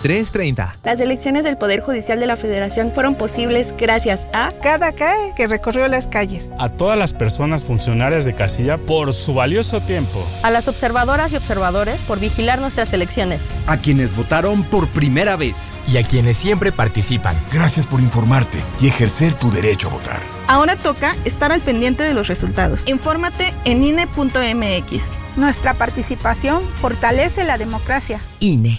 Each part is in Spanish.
330. Las elecciones del Poder Judicial de la Federación fueron posibles gracias a cada CAE que recorrió las calles, a todas las personas funcionarias de casilla por su valioso tiempo, a las observadoras y observadores por vigilar nuestras elecciones, a quienes votaron por primera vez y a quienes siempre participan. Gracias por informarte y ejercer tu derecho a votar. Ahora toca estar al pendiente de los resultados. Infórmate en INE.mx. Nuestra participación fortalece la democracia. INE.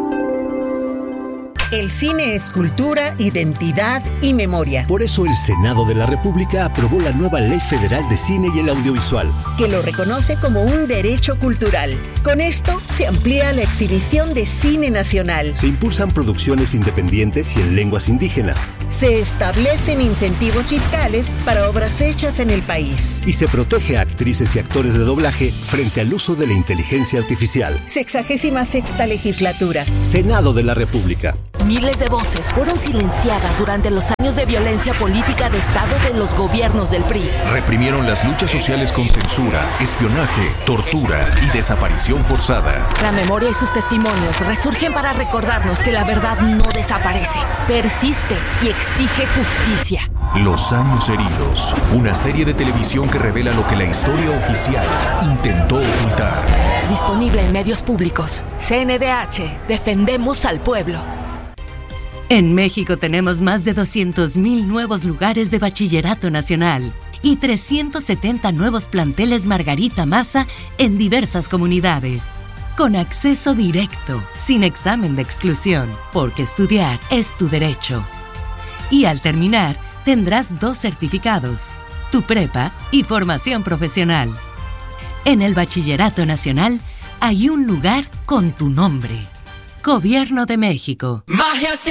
El cine es cultura, identidad y memoria. Por eso el Senado de la República aprobó la nueva Ley Federal de Cine y el Audiovisual, que lo reconoce como un derecho cultural. Con esto se amplía la exhibición de cine nacional. Se impulsan producciones independientes y en lenguas indígenas. Se establecen incentivos fiscales para obras hechas en el país. Y se protege a actrices y actores de doblaje frente al uso de la inteligencia artificial. 66ª legislatura. Senado de la República. Miles de voces fueron silenciadas durante los años de violencia política de Estado de los gobiernos del PRI. Reprimieron las luchas sociales con censura, espionaje, tortura y desaparición forzada. La memoria y sus testimonios resurgen para recordarnos que la verdad no desaparece, persiste y exige justicia. Los años heridos, una serie de televisión que revela lo que la historia oficial intentó ocultar. Disponible en medios públicos. CNDH, defendemos al pueblo. En México tenemos más de 200,000 nuevos lugares de bachillerato nacional y 370 nuevos planteles Margarita Maza en diversas comunidades. Con acceso directo, sin examen de exclusión, porque estudiar es tu derecho. Y al terminar, tendrás 2 certificados, tu prepa y formación profesional. En el Bachillerato Nacional hay un lugar con tu nombre. Gobierno de México. Magia